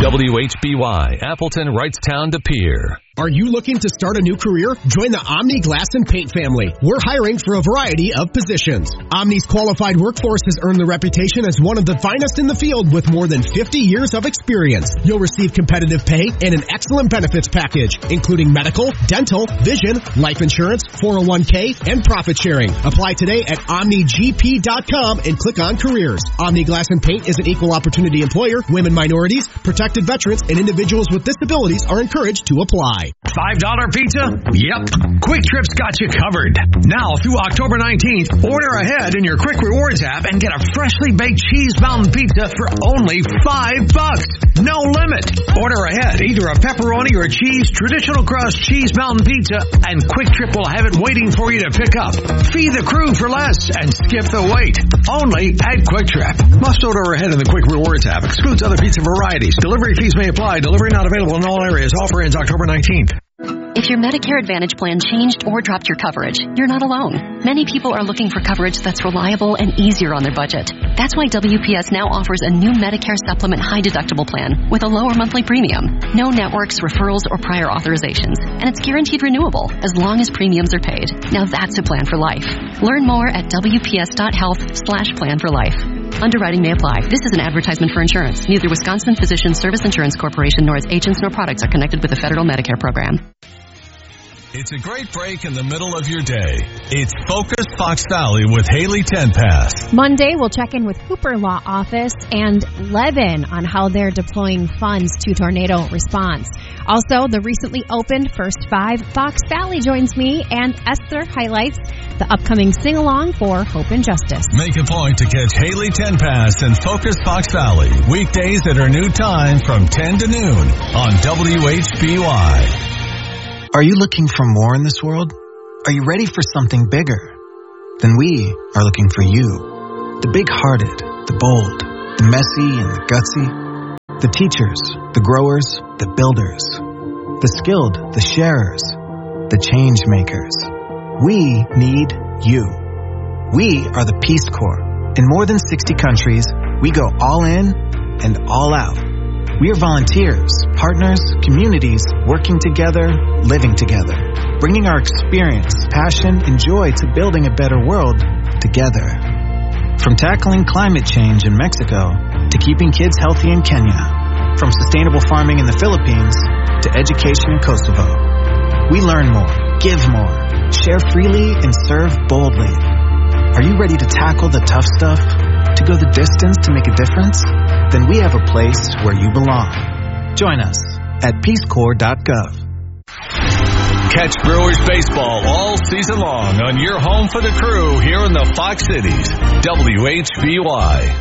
WHBY, Appleton, Wrightstown, De Pere. Are you looking to start a new career? Join the Omni Glass and Paint family. We're hiring for a variety of positions. Omni's qualified workforce has earned the reputation as one of the finest in the field with more than 50 years of experience. You'll receive competitive pay and an excellent benefits package, including medical, dental, vision, life insurance, 401k, and profit sharing. Apply today at OmniGP.com and click on careers. Omni Glass and Paint is an equal opportunity employer. Women, minorities, protected veterans, and individuals with disabilities are encouraged to apply. $5 pizza? Yep. Quick Trip's got you covered. Now through October 19th, order ahead in your Quick Rewards app and get a freshly baked cheese mountain pizza for only $5. No limit. Order ahead either a pepperoni or cheese traditional crust cheese mountain pizza, and Quick Trip will have it waiting for you to pick up. Feed the crew for less and skip the wait. Only at Quick Trip. Must order ahead in the Quick Rewards app. Excludes other pizza varieties. Delivery fees may apply. Delivery not available in all areas. Offer ends October 19th. If your Medicare Advantage plan changed or dropped your coverage, you're not alone. Many people are looking for coverage that's reliable and easier on their budget. That's why WPS now offers a new Medicare Supplement high deductible plan with a lower monthly premium. No networks, referrals, or prior authorizations. And it's guaranteed renewable as long as premiums are paid. Now that's a plan for life. Learn more at WPS.health/plan for life. Underwriting may apply. This is an advertisement for insurance. Neither Wisconsin Physicians Service Insurance Corporation nor its agents nor products are connected with the federal Medicare program. It's a great break in the middle of your day. It's Focus Fox Valley with Haley Tenpass. Monday, we'll check in with Hooper Law Office and Levin on how they're deploying funds to tornado response. Also, the recently opened First Five. Fox Valley joins me, and Esther highlights the upcoming sing-along for Hope and Justice. Make a point to catch Haley Tenpass and Focus Fox Valley weekdays at her new time from 10 to noon on WHBY. Are you looking for more in this world? Are you ready for something bigger? Then we are looking for you. The big-hearted, the bold, the messy and the gutsy. The teachers, the growers, the builders. The skilled, the sharers, the change makers. We need you. We are the Peace Corps. In more than 60 countries, we go all in and all out. We are volunteers, partners, communities, working together, living together, bringing our experience, passion, and joy to building a better world together. From tackling climate change in Mexico to keeping kids healthy in Kenya, from sustainable farming in the Philippines to education in Kosovo. We learn more, give more, share freely, and serve boldly. Are you ready to tackle the tough stuff? To go the distance to make a difference? Then we have a place where you belong. Join us at peacecorps.gov. Catch Brewers baseball all season long on your home for the crew here in the Fox Cities. WHBY.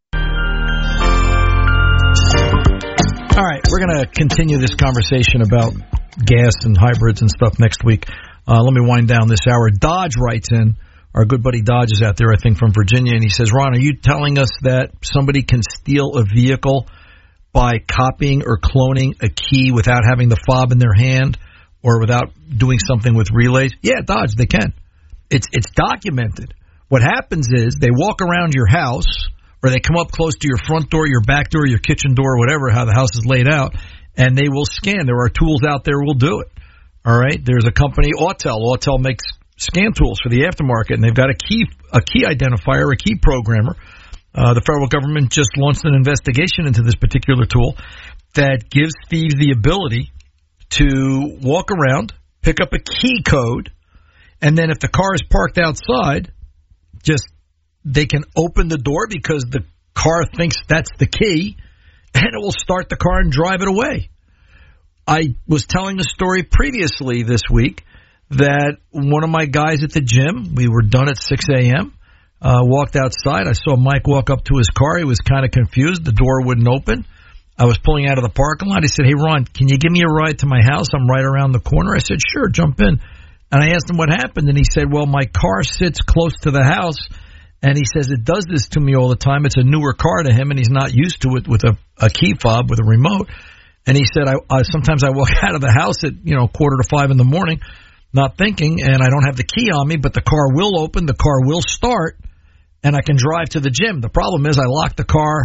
All right, we're going to continue this conversation about gas and hybrids and stuff next week. Let me wind down this hour. Dodge writes in. Our good buddy Dodge is out there, I think, from Virginia, and he says, Ron, are you telling us that somebody can steal a vehicle by copying or cloning a key without having the fob in their hand or without doing something with relays? Yeah, Dodge, they can. It's documented. What happens is they walk around your house or they come up close to your front door, your back door, your kitchen door, whatever, how the house is laid out, and they will scan. There are tools out there who will do it. All right? There's a company, Autel. Autel makes scan tools for the aftermarket, and they've got a key identifier, a key programmer. The federal government just launched an investigation into this particular tool that gives thieves the ability to walk around, pick up a key code, and then if the car is parked outside, they can open the door because the car thinks that's the key, and it will start the car and drive it away. I was telling a story previously this week that one of my guys at the gym, we were done at 6 a.m., walked outside. I saw Mike walk up to his car. He was kind of confused. The door wouldn't open. I was pulling out of the parking lot. He said, hey, Ron, can you give me a ride to my house? I'm right around the corner. I said, sure, jump in. And I asked him what happened, and he said, well, my car sits close to the house, and he says it does this to me all the time. It's a newer car to him, and he's not used to it with a key fob, with a remote. And he said, sometimes I walk out of the house at 4:45 in the morning, not thinking, and I don't have the key on me, but the car will open, the car will start, and I can drive to the gym. The problem is I lock the car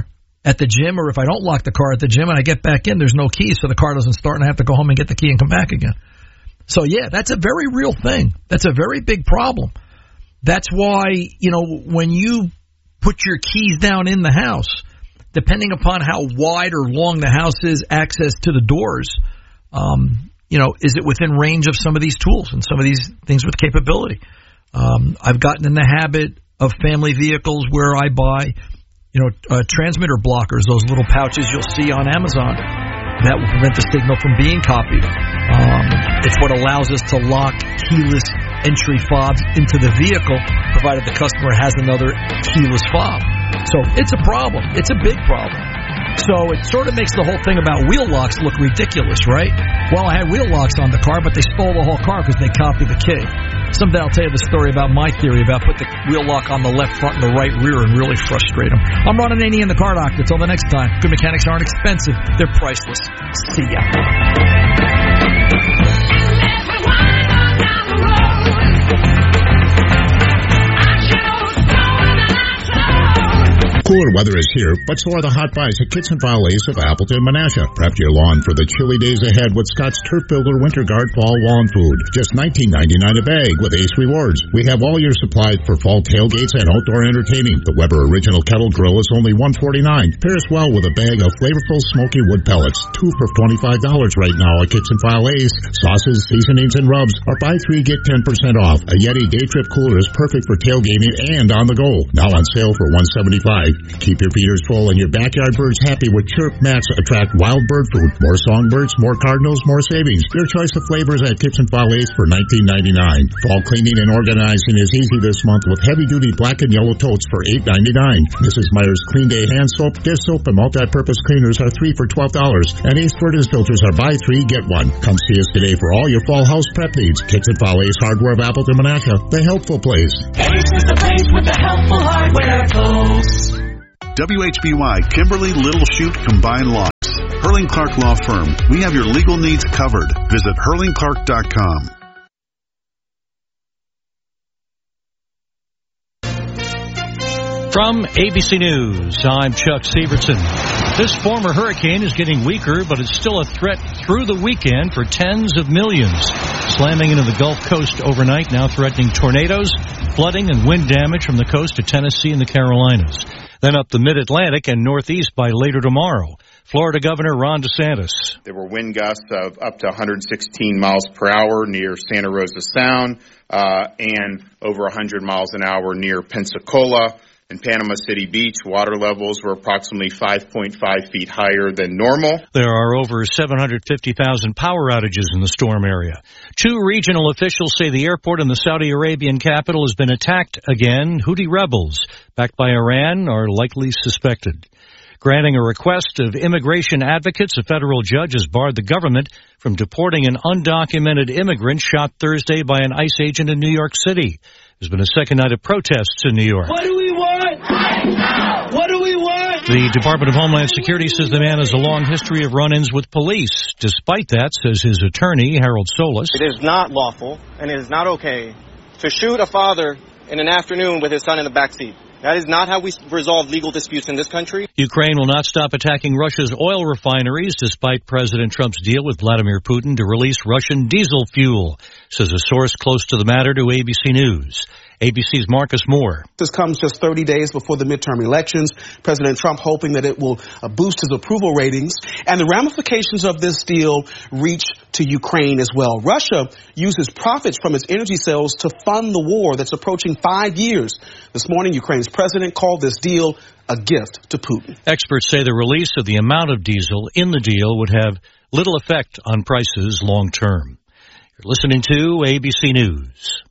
at the gym, or if I don't lock the car at the gym and I get back in, there's no key, so the car doesn't start and I have to go home and get the key and come back again. So yeah, that's a very real thing. That's a very big problem. That's why, when you put your keys down in the house, depending upon how wide or long the house is, access to the doors, is it within range of some of these tools and some of these things with capability? I've gotten in the habit of family vehicles where I buy transmitter blockers, those little pouches you'll see on Amazon that will prevent the signal from being copied. It's what allows us to lock keyless entry fobs into the vehicle, provided the customer has another keyless fob. So it's a problem. It's a big problem. So it sort of makes the whole thing about wheel locks look ridiculous, right? Well, I had wheel locks on the car, but they stole the whole car because they copied the key. Someday I'll tell you the story about my theory about put the wheel lock on the left front and the right rear and really frustrate them. I'm Ron Ananian, the Car Doctor. Till the next time, good mechanics aren't expensive. They're priceless. See ya. Cooler weather is here, but so are the hot buys at Kitson File Ace of Appleton, Menasha. Prep your lawn for the chilly days ahead with Scott's Turf Builder Winter Guard Fall Lawn Food. Just $19.99 a bag with Ace Rewards. We have all your supplies for fall tailgates and outdoor entertaining. The Weber Original Kettle Grill is only $149. Pairs well with a bag of flavorful smoky wood pellets. 2 for $25 right now at Kitson File Ace. Sauces, seasonings, and rubs are buy 3, get 10% off. A Yeti Day Trip Cooler is perfect for tailgating and on the go. Now on sale for $175. Keep your feeders full and your backyard birds happy with Chirp Mats attract wild bird food. More songbirds, more cardinals, more savings. Your choice of flavors at Kitson File Ace for $19.99. Fall cleaning and organizing is easy this month with heavy-duty black and yellow totes for $8.99. Mrs. Meyer's Clean Day hand soap, dish soap, and multi-purpose cleaners are 3 for $12. And Ace Furnace filters are buy 3, get 1. Come see us today for all your fall house prep needs. Kitson File Ace Hardware of Appleton, Menasha, the helpful place. Ace is the place with the helpful hardware, folks. WHBY Kimberly Little Chute Combined Locks. Hurling Clark Law Firm. We have your legal needs covered. Visit hurlingclark.com. From ABC News, I'm Chuck Severson. This former hurricane is getting weaker, but it's still a threat through the weekend for tens of millions. Slamming into the Gulf Coast overnight, now threatening tornadoes, flooding, and wind damage from the coast to Tennessee and the Carolinas. Then up the Mid-Atlantic and Northeast by later tomorrow. Florida Governor Ron DeSantis. There were wind gusts of up to 116 miles per hour near Santa Rosa Sound and over 100 miles an hour near Pensacola. In Panama City Beach, water levels were approximately 5.5 feet higher than normal. There are over 750,000 power outages in the storm area. 2 regional officials say the airport in the Saudi Arabian capital has been attacked again. Houthi rebels, backed by Iran, are likely suspected. Granting a request of immigration advocates, a federal judge has barred the government from deporting an undocumented immigrant shot Thursday by an ICE agent in New York City. There's been a second night of protests in New York. What do we want? What do we want? The Department of Homeland Security says the man has a long history of run-ins with police. Despite that, says his attorney, Harold Solis, it is not lawful and it is not okay to shoot a father in an afternoon with his son in the backseat. That is not how we resolve legal disputes in this country. Ukraine will not stop attacking Russia's oil refineries despite President Trump's deal with Vladimir Putin to release Russian diesel fuel, says a source close to the matter to ABC News. ABC's Marcus Moore. This comes just 30 days before the midterm elections. President Trump hoping that it will boost his approval ratings. And the ramifications of this deal reach to Ukraine as well. Russia uses profits from its energy sales to fund the war that's approaching 5 years. This morning, Ukraine's president called this deal a gift to Putin. Experts say the release of the amount of diesel in the deal would have little effect on prices long term. You're listening to ABC News.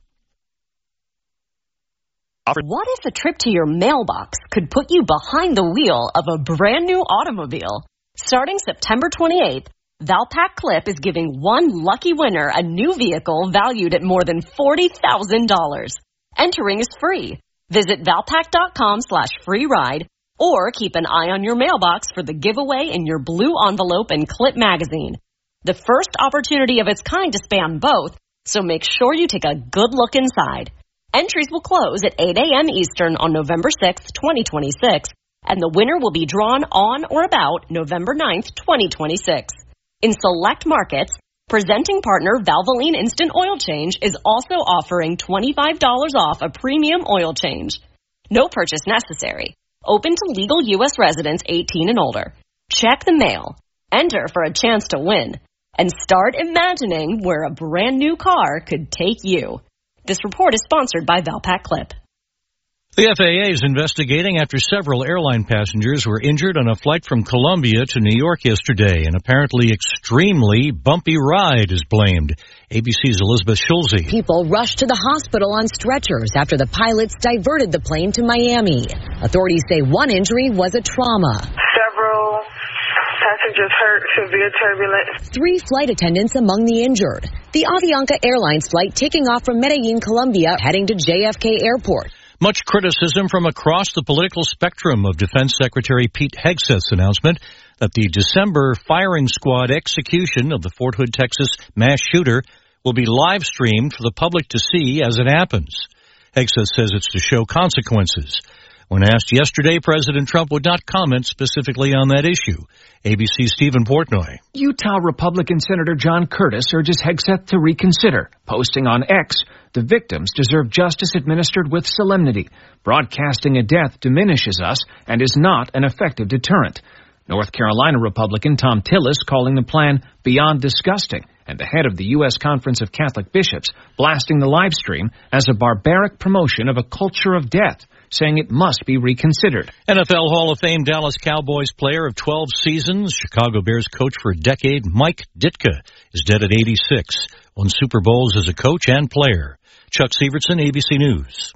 What if a trip to your mailbox could put you behind the wheel of a brand new automobile? Starting September 28th, Valpak Clip is giving one lucky winner a new vehicle valued at more than $40,000. Entering is free. Visit Valpak.com/free ride or keep an eye on your mailbox for the giveaway in your blue envelope and Clip magazine. The first opportunity of its kind to span both, so make sure you take a good look inside. Entries will close at 8 a.m. Eastern on November 6, 2026, and the winner will be drawn on or about November 9th, 2026. In select markets, presenting partner Valvoline Instant Oil Change is also offering $25 off a premium oil change. No purchase necessary. Open to legal U.S. residents 18 and older. Check the mail. Enter for a chance to win. And start imagining where a brand new car could take you. This report is sponsored by Valpak Clip. The FAA is investigating after several airline passengers were injured on a flight from Colombia to New York yesterday. An apparently extremely bumpy ride is blamed. ABC's Elizabeth Schulze. People rushed to the hospital on stretchers after the pilots diverted the plane to Miami. Authorities say one injury was a trauma. Several passengers hurt, severe turbulence. 3 flight attendants among the injured. The Avianca Airlines flight taking off from Medellin, Colombia, heading to JFK Airport. Much criticism from across the political spectrum of Defense Secretary Pete Hegseth's announcement that the December firing squad execution of the Fort Hood, Texas mass shooter will be live streamed for the public to see as it happens. Hegseth says it's to show consequences. When asked yesterday, President Trump would not comment specifically on that issue. ABC's Stephen Portnoy. Utah Republican Senator John Curtis urges Hegseth to reconsider, posting on X, "The victims deserve justice administered with solemnity. Broadcasting a death diminishes us and is not an effective deterrent." North Carolina Republican Tom Tillis calling the plan beyond disgusting, and the head of the U.S. Conference of Catholic Bishops blasting the live stream as a barbaric promotion of a culture of death, saying it must be reconsidered. NFL Hall of Fame Dallas Cowboys player of 12 seasons, Chicago Bears coach for a decade, Mike Ditka, is dead at 86. Won Super Bowls as a coach and player. Chuck Severson, ABC News.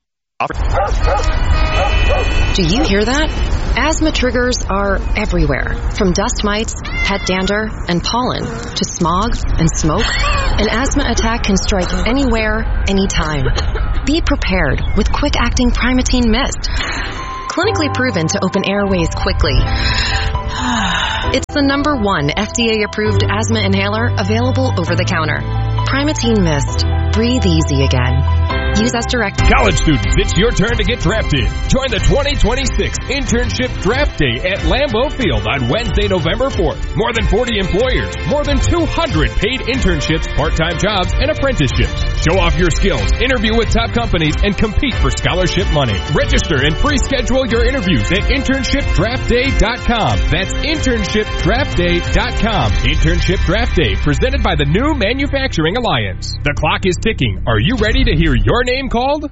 Do you hear that? Asthma triggers are everywhere, from dust mites, pet dander, and pollen, to smog and smoke. An asthma attack can strike anywhere, anytime. Be prepared with quick-acting Primatene Mist. Clinically proven to open airways quickly. It's the #1 FDA-approved asthma inhaler available over the counter. Primatene Mist. Breathe easy again. Use as directed. College students, it's your turn to get drafted. Join the 2026 Internship Draft Day at Lambeau Field on Wednesday, November 4th. More than 40 employers, more than 200 paid internships, part-time jobs, and apprenticeships. Show off your skills, interview with top companies, and compete for scholarship money. Register and pre-schedule your interviews at internshipdraftday.com. That's internshipdraftday.com. Internship Draft Day, presented by the New Manufacturing Alliance. The clock is ticking. Are you ready to hear your name called?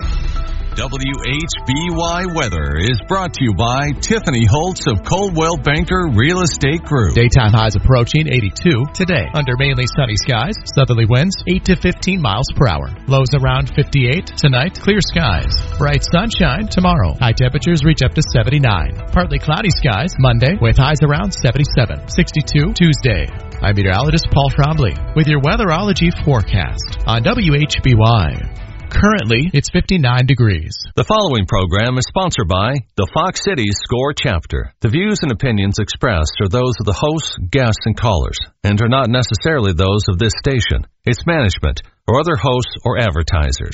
WHBY Weather is brought to you by Tiffany Holtz of Coldwell Banker Real Estate Group. Daytime highs approaching 82 today. Under mainly sunny skies, southerly winds 8 to 15 miles per hour. Lows around 58 tonight. Clear skies. Bright sunshine tomorrow. High temperatures reach up to 79. Partly cloudy skies Monday with highs around 77. 62 Tuesday. I'm meteorologist Paul Trombley with your weatherology forecast on WHBY. Currently, it's 59 degrees. The following program is sponsored by the Fox Cities SCORE chapter. The views and opinions expressed are those of the hosts, guests, and callers, and are not necessarily those of this station, its management, or other hosts or advertisers.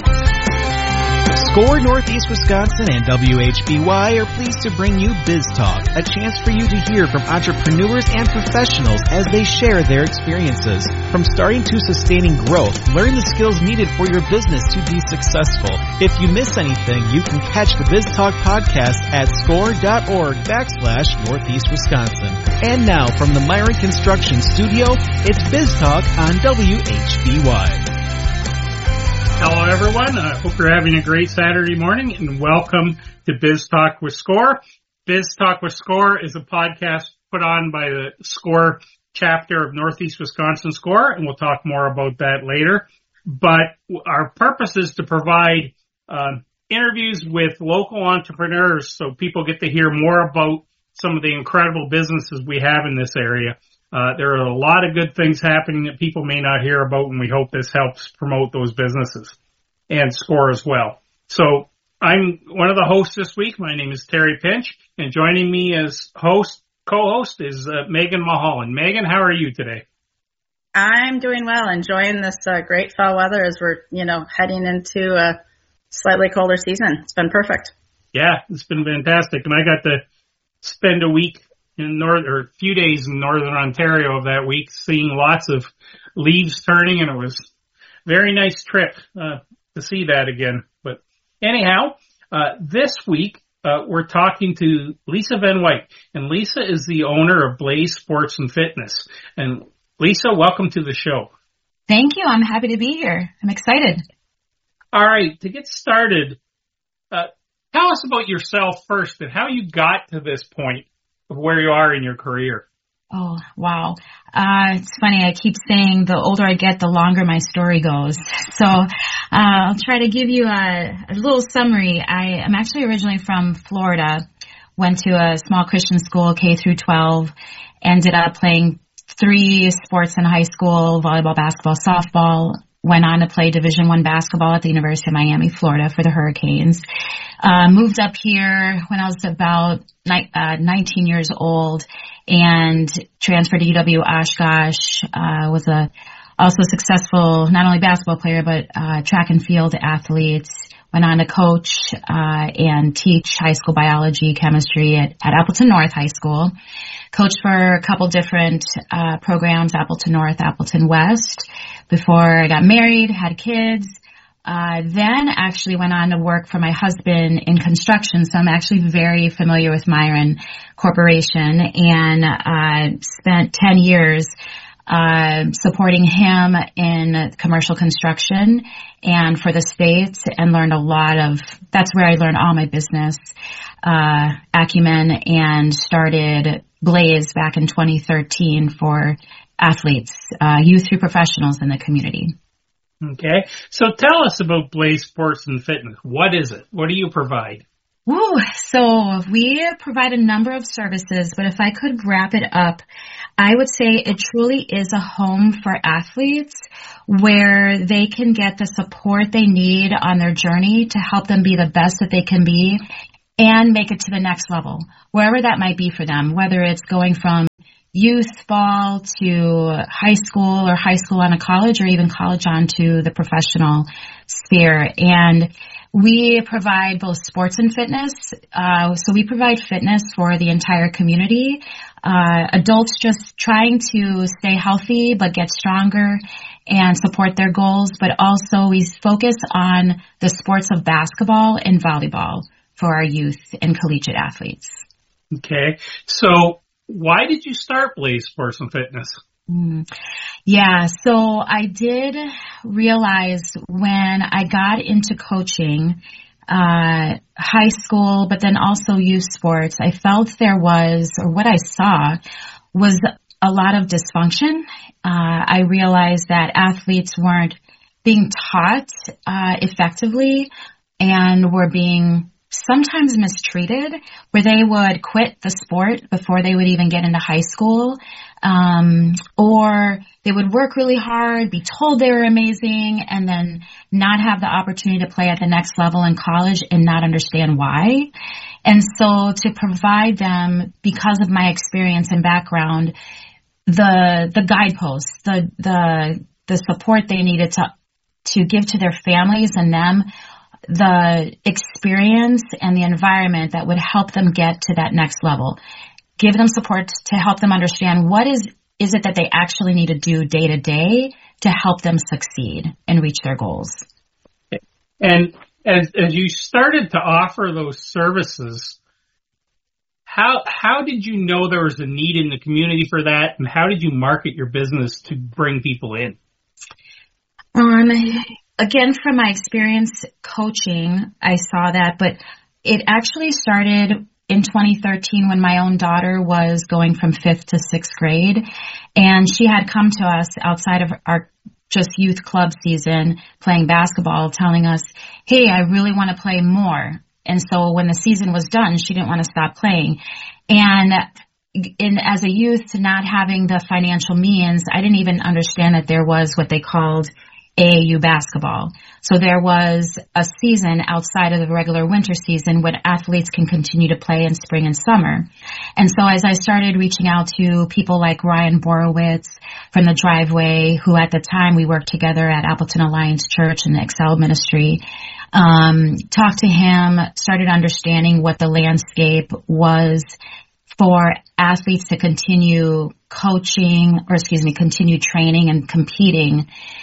SCORE Northeast Wisconsin and WHBY are pleased to bring you Biz Talk, a chance for you to hear from entrepreneurs and professionals as they share their experiences. From starting to sustaining growth, learn the skills needed for your business to be successful. If you miss anything, you can catch the Biz Talk podcast at score.org/Northeast Wisconsin. And now from the Myron Construction Studio, it's Biz Talk on WHBY. Hello, everyone. I hope you're having a great Saturday morning, and welcome to Biz Talk with SCORE. Biz Talk with SCORE is a podcast put on by the SCORE chapter of Northeast Wisconsin SCORE, and we'll talk more about that later. But our purpose is to provide interviews with local entrepreneurs so people get to hear more about some of the incredible businesses we have in this area. There are a lot of good things happening that people may not hear about, and we hope this helps promote those businesses and SCORE as well. So I'm one of the hosts this week. My name is Terry Pinch, and joining me as co-host is Megan Mulholland. Megan, how are you today? I'm doing well, enjoying this great fall weather as we're, heading into a slightly colder season. It's been perfect. Yeah, it's been fantastic. And I got to spend a week a few days in northern Ontario of that week, seeing lots of leaves turning, and it was a very nice trip to see that again. But anyhow, this week we're talking to Lisa Van Wyk, and Lisa is the owner of Blaze Sports and Fitness. And Lisa, welcome to the show. Thank you. I'm happy to be here. I'm excited. All right, to get started, tell us about yourself first and how you got to this point of where you are in your career. Oh, wow. It's funny. I keep saying the older I get, the longer my story goes. So I'll try to give you a little summary. I am actually originally from Florida, went to a small Christian school, K through 12, ended up playing 3 sports in high school, volleyball, basketball, softball. Went on to play Division I basketball at the University of Miami, Florida for the Hurricanes. Moved up here when I was about 19 years old and transferred to UW Oshkosh. Was also successful, not only basketball player, but track and field athlete. Went on to coach and teach high school biology, chemistry at Appleton North High School. Coached for a couple different programs, Appleton North, Appleton West, before I got married, had kids. Then actually went on to work for my husband in construction, so I'm actually very familiar with Myron Corporation, and spent 10 years supporting him in commercial construction and for the States, and learned a lot of, that's where I learned all my business acumen, and started Blaze back in 2013 for athletes, youth through professionals in the community. Okay. So tell us about Blaze Sports and Fitness. What is it? What do you provide? So we provide a number of services, but if I could wrap it up, I would say it truly is a home for athletes where they can get the support they need on their journey to help them be the best that they can be and make it to the next level, wherever that might be for them, whether it's going from youth ball to high school or high school on to college, or even college on to the professional sphere. And we provide both sports and fitness. So we provide fitness for the entire community. Adults just trying to stay healthy but get stronger and support their goals. But also we focus on the sports of basketball and volleyball for our youth and collegiate athletes. Okay. So why did you start Blaze Sports and Fitness? Yeah, so I did realize when I got into coaching, high school, but then also youth sports, I felt there was, or what I saw was a lot of dysfunction. I realized that athletes weren't being taught effectively and were being sometimes mistreated, where they would quit the sport before they would even get into high school, or they would work really hard, be told they were amazing, and then not have the opportunity to play at the next level in college and not understand why. And so to provide them, because of my experience and background, the guideposts, the support they needed to give to their families and them, the experience and the environment that would help them get to that next level. Give them support to help them understand what is it that they actually need to do day to day to help them succeed and reach their goals. And as you started to offer those services, how did you know there was a need in the community for that, and how did you market your business to bring people in? Again, from my experience coaching, I saw that, but it actually started in 2013 when my own daughter was going from 5th to 6th grade, and she had come to us outside of our just youth club season playing basketball, telling us, hey, I really want to play more. And so when the season was done, she didn't want to stop playing. And as a youth, not having the financial means, I didn't even understand that there was what they called AAU basketball. So there was a season outside of the regular winter season when athletes can continue to play in spring and summer. And so as I started reaching out to people like Ryan Borowitz from the Driveway, who at the time we worked together at Appleton Alliance Church and the Excel Ministry, talked to him, started understanding what the landscape was for athletes to continue continue training and competing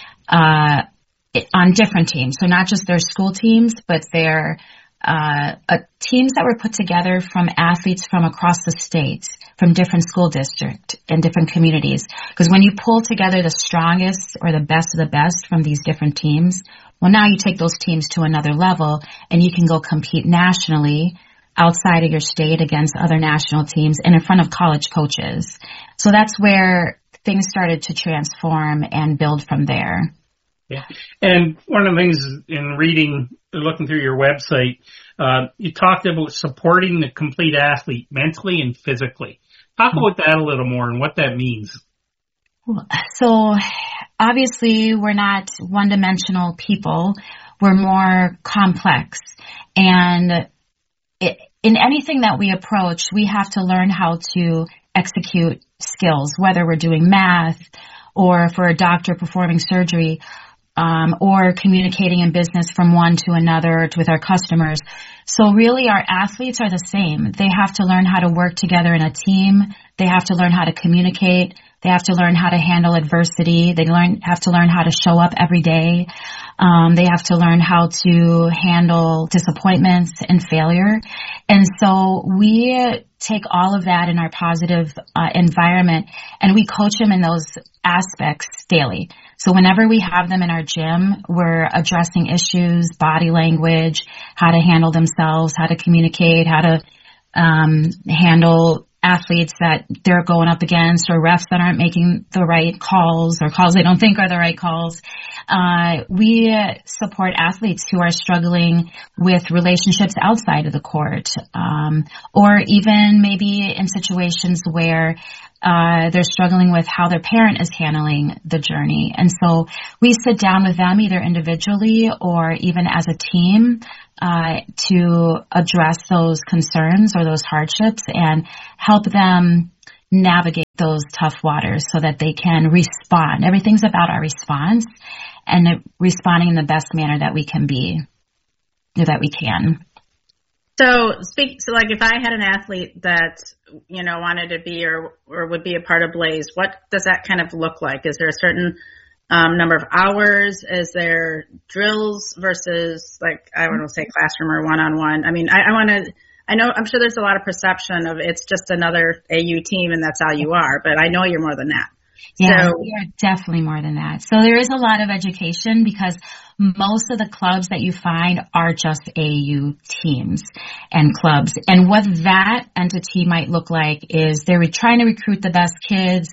on different teams. So not just their school teams, but their teams that were put together from athletes from across the state, from different school districts and different communities. Because when you pull together the strongest or the best of the best from these different teams, well, now you take those teams to another level and you can go compete nationally outside of your state against other national teams and in front of college coaches. So that's where things started to transform and build from there. Yeah. And one of the things in looking through your website, you talked about supporting the complete athlete mentally and physically. Talk about that a little more and what that means. So obviously we're not one-dimensional people. We're more complex. And in anything that we approach, we have to learn how to execute skills, whether we're doing math or for a doctor performing surgery, or communicating in business from one to another with our customers. So really our athletes are the same. They have to learn how to work together in a team. They have to learn how to communicate. They have to learn how to handle adversity. They have to learn how to show up every day. They have to learn how to handle disappointments and failure. And so we take all of that in our positive environment and we coach them in those aspects daily. So whenever we have them in our gym, we're addressing issues, body language, how to handle themselves, how to communicate, how to handle athletes that they're going up against or refs that aren't making the right calls or calls they don't think are the right calls. We support athletes who are struggling with relationships outside of the court, or even maybe in situations where they're struggling with how their parent is handling the journey. And so we sit down with them either individually or even as a team to address those concerns or those hardships and help them navigate those tough waters so that they can respond. Everything's about our response and responding in the best manner that we can be, that we can. So like if I had an athlete that, wanted to be or would be a part of Blaze, what does that kind of look like? Is there a certain number of hours? Is there drills versus say classroom or one-on-one? I mean, I'm sure there's a lot of perception of it's just another AU team and that's all you are, but I know you're more than that. Yeah, we are definitely more than that. So there is a lot of education because most of the clubs that you find are just AAU teams and clubs. And what that entity might look like is they're trying to recruit the best kids.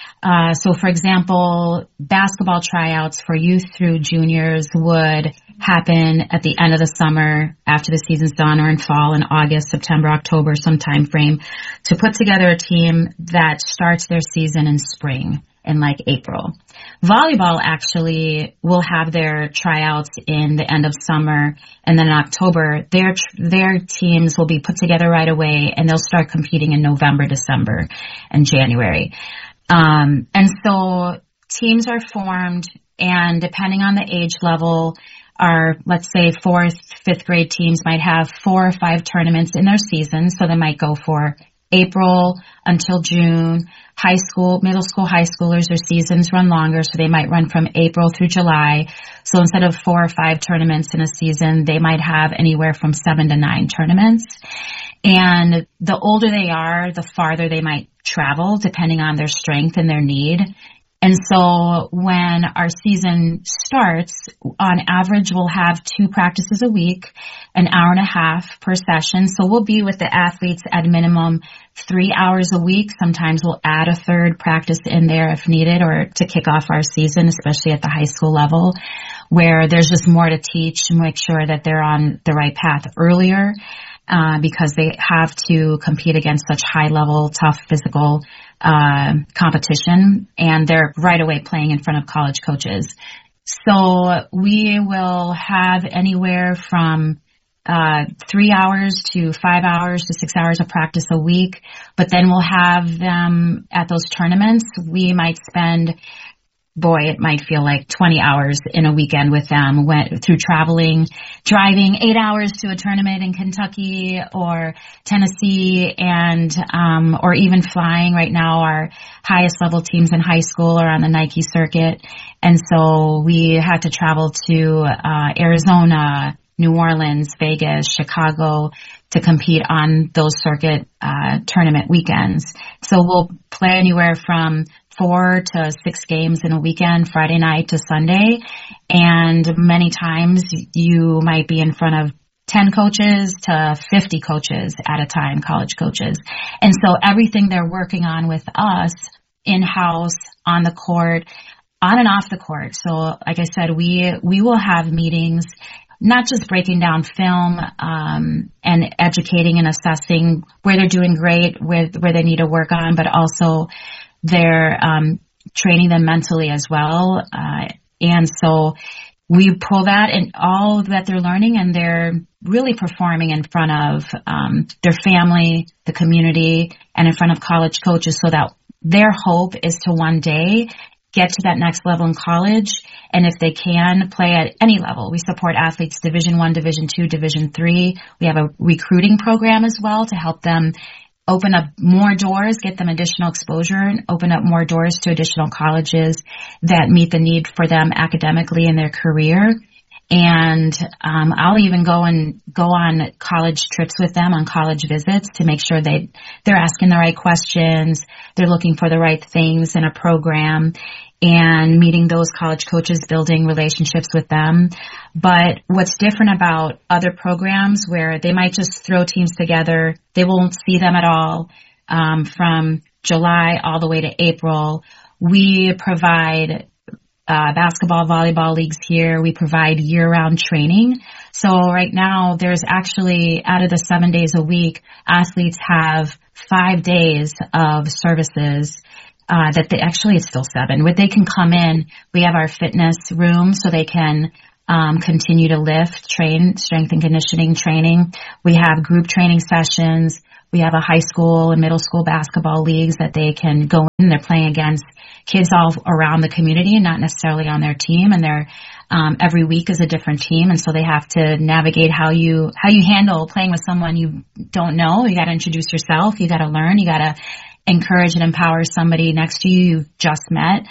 So for example, basketball tryouts for youth through juniors would happen at the end of the summer after the season's done or in fall in August, September, October, some time frame to put together a team that starts their season in spring in April. Volleyball actually will have their tryouts in the end of summer and then in October their teams will be put together right away and they'll start competing in November, December and January. And so teams are formed and depending on the age level, our, let's say 4th, 5th grade teams might have 4 or 5 tournaments in their season. So they might go for April until June. Middle school, high schoolers, their seasons run longer. So they might run from April through July. So instead of 4 or 5 tournaments in a season, they might have anywhere from 7 to 9 tournaments. And the older they are, the farther they might travel depending on their strength and their need. And so when our season starts, on average, we'll have 2 practices a week, an hour and a half per session. So we'll be with the athletes at minimum 3 hours a week. Sometimes we'll add a third practice in there if needed or to kick off our season, especially at the high school level, where there's just more to teach and make sure that they're on the right path earlier. Because they have to compete against such high level, tough physical competition, and they're right away playing in front of college coaches. So we will have anywhere from 3 hours to 5 hours to 6 hours of practice a week, but then we'll have them at those tournaments. We might spend boy, it might feel like 20 hours in a weekend with them. Went through driving 8 hours to a tournament in Kentucky or Tennessee, and or even flying. Right now, our highest level teams in high school are on the Nike circuit, and so we had to travel to Arizona, New Orleans, Vegas, Chicago to compete on those circuit tournament weekends. So we'll play anywhere from 4 to 6 games in a weekend, Friday night to Sunday. And many times you might be in front of 10 coaches to 50 coaches at a time, college coaches. And so everything they're working on with us in-house, on the court, on and off the court. So like I said, we will have meetings, not just breaking down film and educating and assessing where they're doing great, where they need to work on, but also they're training them mentally as well. And so we pull that and all that they're learning, and they're really performing in front of their family, the community, and in front of college coaches, so that their hope is to one day get to that next level in college. And if they can, play at any level. We support athletes Division I, Division II, Division III. We have a recruiting program as well to help them open up more doors, get them additional exposure, and open up more doors to additional colleges that meet the need for them academically in their career. And I'll even go on college trips with them, on college visits, to make sure they're asking the right questions, they're looking for the right things in a program, and meeting those college coaches, building relationships with them. But what's different about other programs where they might just throw teams together, they won't see them at all from July all the way to April. We provide basketball, volleyball leagues here. We provide year-round training. So right now, there's actually, out of the 7 days a week, athletes have 5 days of services that they actually, it's still 7, where they can come in. We have our fitness room so they can continue to lift, train, strength and conditioning training. We have group training sessions. We have a high school and middle school basketball leagues that they can go in. They're playing against kids all around the community and not necessarily on their team. And they're every week is a different team, and so they have to navigate how you handle playing with someone you don't know. You got to introduce yourself. You got to learn. You got to encourage and empower somebody next to you you've just met.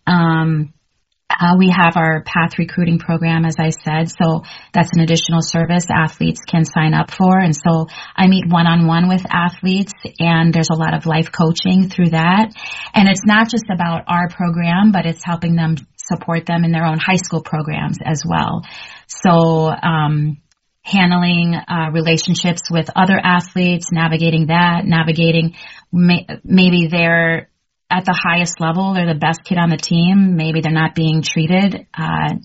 We have our PATH recruiting program, as I said, so that's an additional service athletes can sign up for. And so I meet one-on-one with athletes, and there's a lot of life coaching through that. And it's not just about our program, but it's helping them support them in their own high school programs as well. So handling relationships with other athletes, navigating maybe they're at the highest level, they're the best kid on the team. Maybe they're not being treated the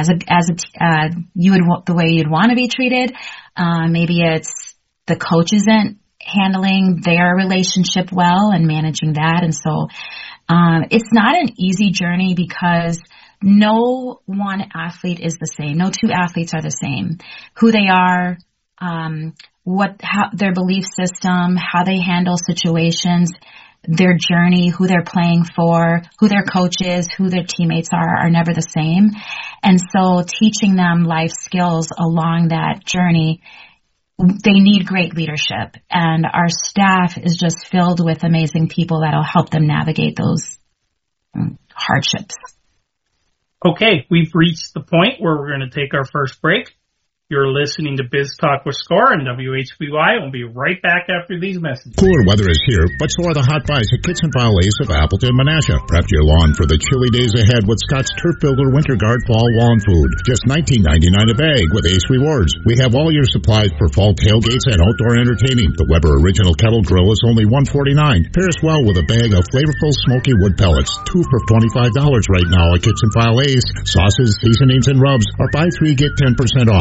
way you'd want to be treated. Maybe it's the coach isn't handling their relationship well and managing that. And so it's not an easy journey, because no one athlete is the same. No two athletes are the same. Who they are, how their belief system, how they handle situations, their journey, who they're playing for, who their coach is, who their teammates are never the same. And so teaching them life skills along that journey, they need great leadership. And our staff is just filled with amazing people that'll help them navigate those hardships. Okay, we've reached the point where we're going to take our first break. You're listening to Biz Talk with Score and WHBY. We'll be right back after these messages. Cooler weather is here, but so are the hot buys at Kitson Valleys of Appleton, Menasha. Prep your lawn for the chilly days ahead with Scott's Turf Builder Winter Guard Fall Lawn Food. Just $19.99 a bag with Ace Rewards. We have all your supplies for fall tailgates and outdoor entertaining. The Weber Original Kettle Grill is only $149. Pairs well with a bag of flavorful smoky wood pellets. 2 for $25 right now at Kitson Valleys. Sauces, seasonings, and rubs are buy 3, get 10% off. A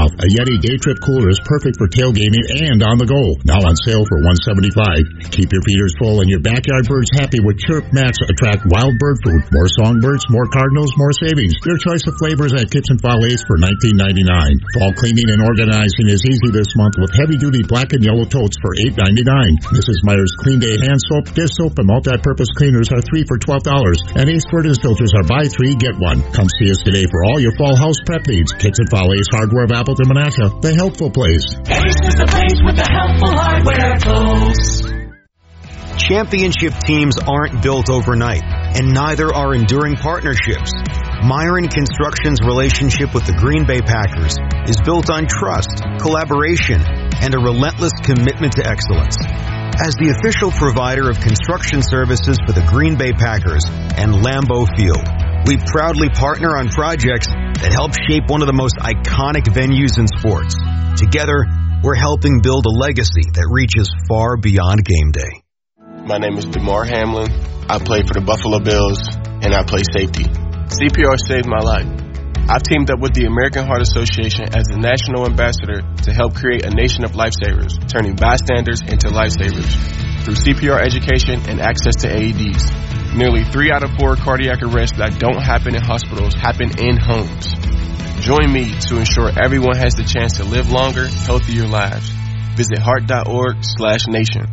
Yeti Day Trip Cooler is perfect for tailgating and on the go. Now on sale for $175. Keep your feeders full and your backyard birds happy with Chirp Mats attract wild bird food. More songbirds, more cardinals, more savings. Your choice of flavors at Kitchen File Ace for $19.99. Fall cleaning and organizing is easy this month with heavy-duty black and yellow totes for $8.99. Mrs. Meyer's Clean Day hand soap, dish soap, and multi-purpose cleaners are 3 for $12. And Ace Furnace filters are buy 3, get 1. Come see us today for all your fall house prep needs. Kitchen File Ace Hardware of Appleton, Menasha, the helpful place. Ace is the place with the helpful hardware, folks. Championship teams aren't built overnight, and neither are enduring partnerships. Myron Construction's relationship with the Green Bay Packers is built on trust, collaboration, and a relentless commitment to excellence. As the official provider of construction services for the Green Bay Packers and Lambeau Field, we proudly partner on projects that help shape one of the most iconic venues in sports. Together, we're helping build a legacy that reaches far beyond game day. My name is DeMar Hamlin. I play for the Buffalo Bills, and I play safety. CPR saved my life. I've teamed up with the American Heart Association as the national ambassador to help create a nation of lifesavers, turning bystanders into lifesavers. Through CPR education and access to AEDs, nearly 3 out of 4 cardiac arrests that don't happen in hospitals happen in homes. Join me to ensure everyone has the chance to live longer, healthier lives. Visit heart.org/nation.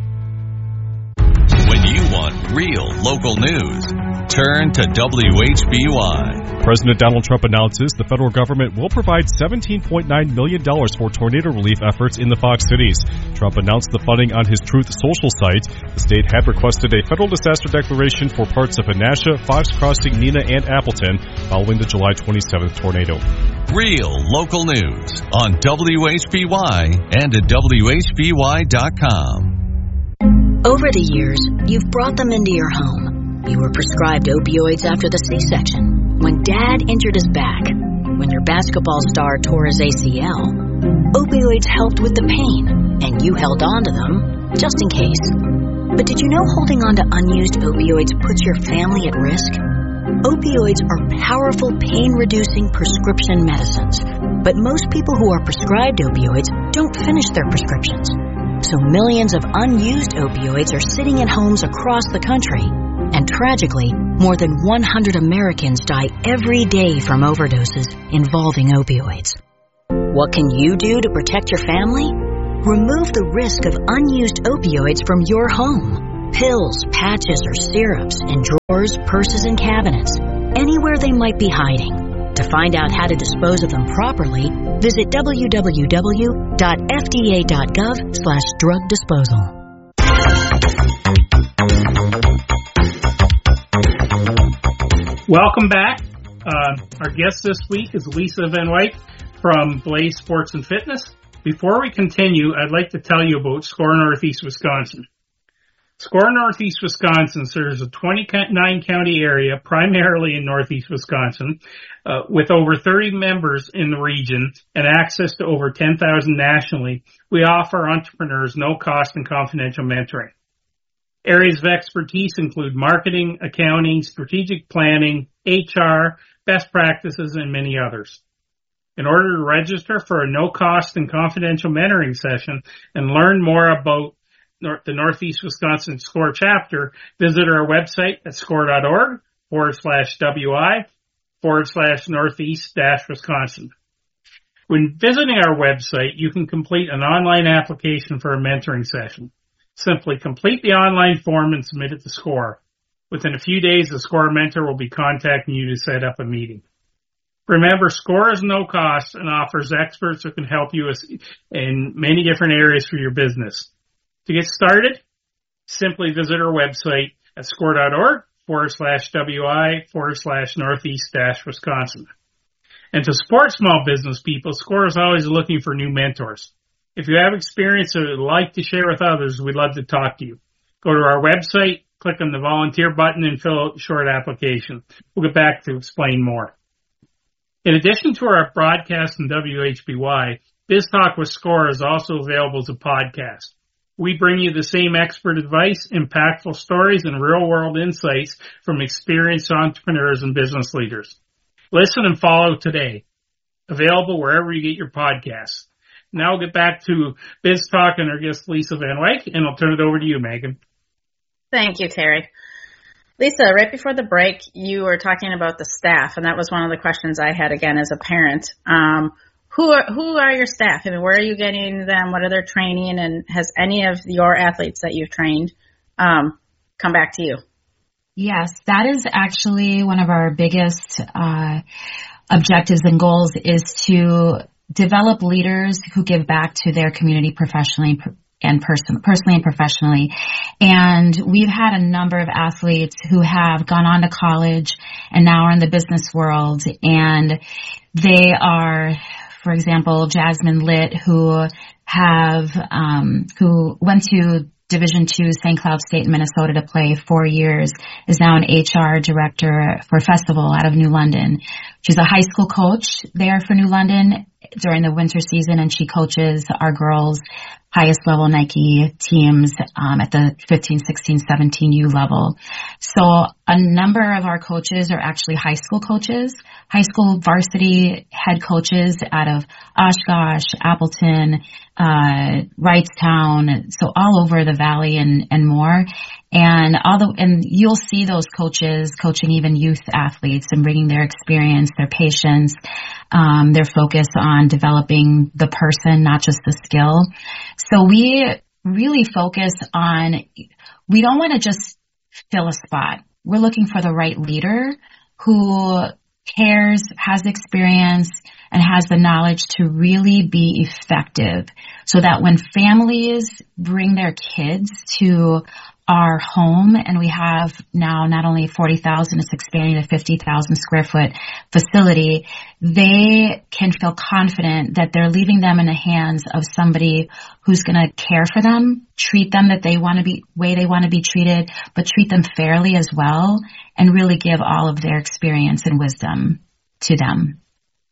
When you want real local news, turn to WHBY. President Donald Trump announces the federal government will provide $17.9 million for tornado relief efforts in the Fox cities. Trump announced the funding on his Truth Social site. The state had requested a federal disaster declaration for parts of Menasha, Fox Crossing, Neenah, and Appleton following the July 27th tornado. Real local news on WHBY and at WHBY.com. Over the years, you've brought them into your home. You were prescribed opioids after the C-section, when Dad injured his back, when your basketball star tore his ACL. Opioids helped with the pain, and you held on to them just in case. But did you know holding on to unused opioids puts your family at risk? Opioids are powerful pain-reducing prescription medicines, but most people who are prescribed opioids don't finish their prescriptions. So millions of unused opioids are sitting in homes across the country. And tragically, more than 100 Americans die every day from overdoses involving opioids. What can you do to protect your family? Remove the risk of unused opioids from your home. Pills, patches, or syrups in drawers, purses, and cabinets, anywhere they might be hiding. To find out how to dispose of them properly, visit www.fda.gov/drug disposal. Welcome back. Our guest this week is Lisa Van Wyk from Blaze Sports and Fitness. Before we continue, I'd like to tell you about SCORE Northeast Wisconsin. SCORE Northeast Wisconsin serves a 29-county area, primarily in Northeast Wisconsin, with over 30 members in the region and access to over 10,000 nationally. We offer entrepreneurs no-cost and confidential mentoring. Areas of expertise include marketing, accounting, strategic planning, HR, best practices, and many others. In order to register for a no-cost and confidential mentoring session and learn more about the Northeast Wisconsin SCORE chapter, visit our website at score.org/WI/Northeast-Wisconsin. When visiting our website, you can complete an online application for a mentoring session. Simply complete the online form and submit it to SCORE. Within a few days, the SCORE mentor will be contacting you to set up a meeting. Remember, SCORE is no cost and offers experts who can help you in many different areas for your business. To get started, simply visit our website at score.org/WI/Northeast-Wisconsin. And to support small business people, SCORE is always looking for new mentors. If you have experience or would like to share with others, we'd love to talk to you. Go to our website, click on the volunteer button, and fill out a short application. We'll get back to explain more. In addition to our broadcast in WHBY, Biz Talk with SCORE is also available as a podcast. We bring you the same expert advice, impactful stories, and real-world insights from experienced entrepreneurs and business leaders. Listen and follow today. Available wherever you get your podcasts. Now we'll get back to Biz Talk and our guest Lisa Van Wyk, and I'll turn it over to you, Megan. Thank you, Terry. Lisa, right before the break, you were talking about the staff, and that was one of the questions I had again as a parent. Who are your staff? I mean, where are you getting them? What are their training? And has any of your athletes that you've trained come back to you? Yes, that is actually one of our biggest objectives and goals, is to develop leaders who give back to their community professionally and personally and professionally. And we've had a number of athletes who have gone on to college and now are in the business world. And they are, for example, Jasmine Litt, who went to Division II St. Cloud State in Minnesota to play 4 years, is now an HR director for a festival out of New London. She's a high school coach there for New London during the winter season, and she coaches our girls' highest level Nike teams at the 15, 16, 17 U level. So a number of our coaches are actually high school coaches, high school varsity head coaches out of Oshkosh, Appleton, Wrightstown, so all over the valley and more. And you'll see those coaches coaching even youth athletes and bringing their experience, their patience, their focus on developing the person, not just the skill. So we really focus on, we don't want to just fill a spot. We're looking for the right leader who cares, has experience, and has the knowledge to really be effective, so that when families bring their kids to our home, and we have now not only 40,000, it's expanding to 50,000 square foot facility, they can feel confident that they're leaving them in the hands of somebody who's going to care for them, treat them that they want to be, way they want to be treated, but treat them fairly as well, and really give all of their experience and wisdom to them.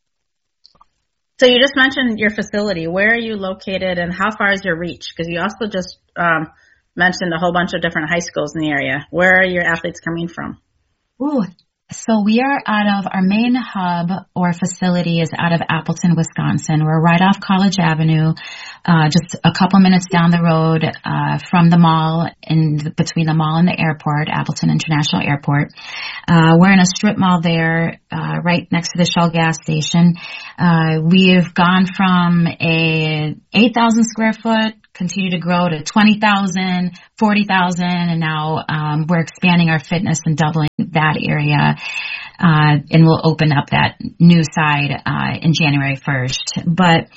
So you just mentioned your facility. Where are you located, and how far is your reach? Because you also just mentioned a whole bunch of different high schools in the area. Where are your athletes coming from? Ooh, so we are out of, our main hub or facility is out of Appleton, Wisconsin. We're right off College Avenue, just a couple minutes down the road from the mall, between the mall and the airport, Appleton International Airport. We're in a strip mall there, right next to the Shell gas station. We've gone from a 8,000 square foot, continue to grow to 20,000, 40,000, and now we're expanding our fitness and doubling that area, and we'll open up that new side in January 1st. But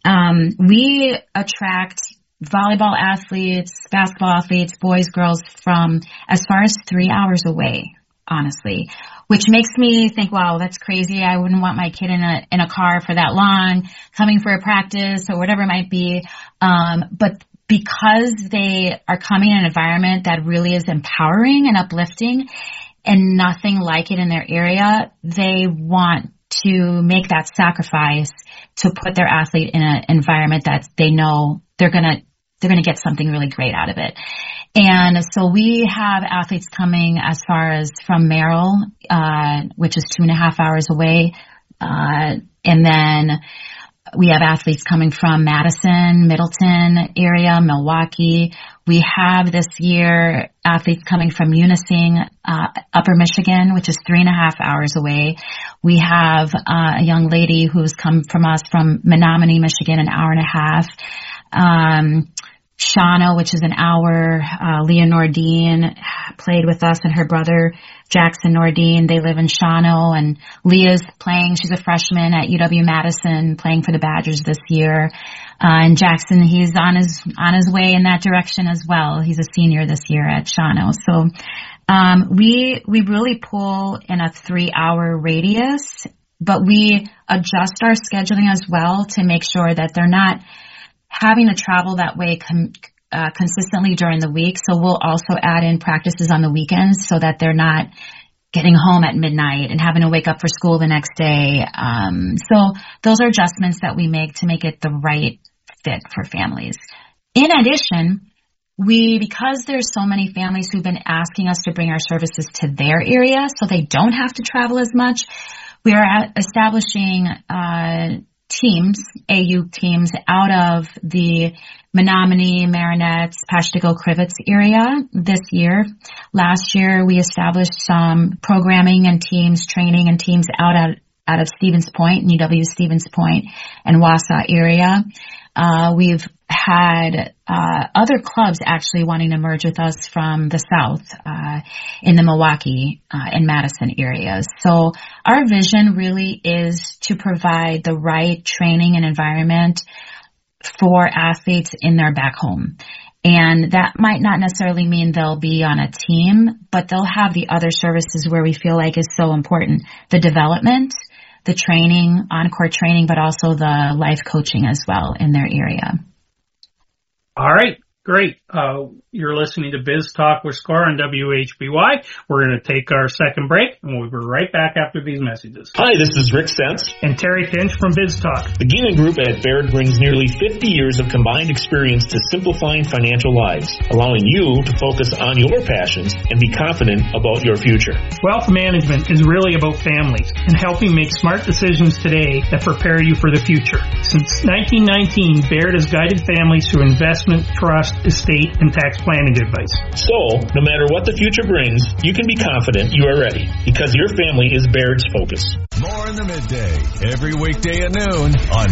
we attract volleyball athletes, basketball athletes, boys, girls from as far as 3 hours away, honestly, which makes me think, wow, that's crazy. I wouldn't want my kid in a car for that long, coming for a practice or whatever it might be. But because they are coming in an environment that really is empowering and uplifting and nothing like it in their area, they want to make that sacrifice to put their athlete in an environment that they know they're going to get something really great out of it. And so we have athletes coming as far as from Merrill, which is 2.5 hours away. And then we have athletes coming from Madison, Middleton area, Milwaukee. We have this year athletes coming from Munising, Upper Michigan, which is 3.5 hours away. We have a young lady who's come from us from Menominee, Michigan, 1.5 hours. Shawano, which is 1 hour. Leah Nordine played with us, and her brother Jackson Nordine. They live in Shawano, and Leah's playing. She's a freshman at UW-Madison, playing for the Badgers this year. And Jackson, he's on his way in that direction as well. He's a senior this year at Shawano. So we really pull in a 3-hour radius, but we adjust our scheduling as well to make sure that they're not having to travel that way consistently during the week. So we'll also add in practices on the weekends so that they're not getting home at midnight and having to wake up for school the next day. So those are adjustments that we make to make it the right fit for families. In addition, because there's so many families who've been asking us to bring our services to their area so they don't have to travel as much, we are establishing teams, AU teams, out of the Menominee, Marinette, Peshtigo, Crivets area this year. Last year, we established some programming and teams, training and teams out of Stevens Point, UW Stevens Point, and Wausau area. We've had other clubs actually wanting to merge with us from the south, in the Milwaukee and Madison areas. So our vision really is to provide the right training and environment for athletes in their back home. And that might not necessarily mean they'll be on a team, but they'll have the other services where we feel like is so important. The development, the training, on-court training, but also the life coaching as well in their area. All right, great. You're listening to Biz Talk with Score on WHBY. We're going to take our second break, and we'll be right back after these messages. Hi, this is Rick Sense and Terry Finch from Biz Talk. The Geeman Group at Baird brings nearly 50 years of combined experience to simplifying financial lives, allowing you to focus on your passions and be confident about your future. Wealth management is really about families and helping make smart decisions today that prepare you for the future. Since 1919, Baird has guided families through investment, trust, estate, and tax planning advice. So, no matter what the future brings, you can be confident you are ready because your family is Baird's focus. More in the midday, every weekday at noon on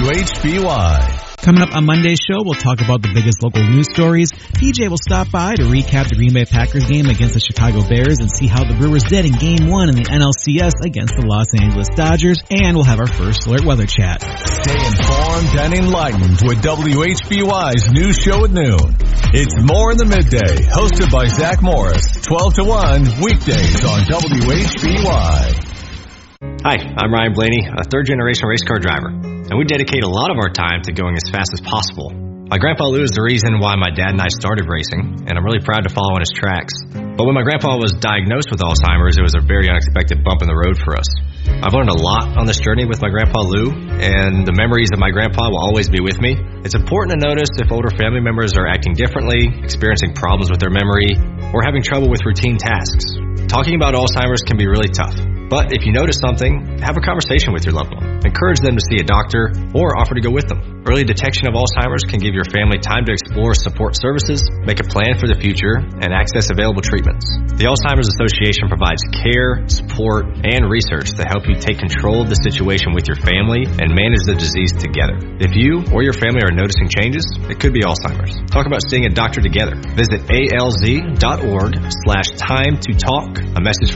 WHBY. Coming up on Monday's show, we'll talk about the biggest local news stories. PJ will stop by to recap the Green Bay Packers game against the Chicago Bears and see how the Brewers did in Game 1 in the NLCS against the Los Angeles Dodgers. And we'll have our first alert weather chat. Stay informed and enlightened with WHBY's news show at noon. It's More in the Midday, hosted by Zach Morris, 12 to 1, weekdays on WHBY. Hi, I'm Ryan Blaney, a third-generation race car driver, and we dedicate a lot of our time to going as fast as possible. My Grandpa Lou is the reason why my dad and I started racing, and I'm really proud to follow in his tracks. But when my grandpa was diagnosed with Alzheimer's, it was a very unexpected bump in the road for us. I've learned a lot on this journey with my Grandpa Lou, and the memories of my grandpa will always be with me. It's important to notice if older family members are acting differently, experiencing problems with their memory, or having trouble with routine tasks. Talking about Alzheimer's can be really tough. But if you notice something, have a conversation with your loved one. Encourage them to see a doctor or offer to go with them. Early detection of Alzheimer's can give your family time to explore support services, make a plan for the future, and access available treatments. The Alzheimer's Association provides care, support, and research to help you take control of the situation with your family and manage the disease together. If you or your family are noticing changes, it could be Alzheimer's. Talk about seeing a doctor together. Visit alz.org/time to talk. A message from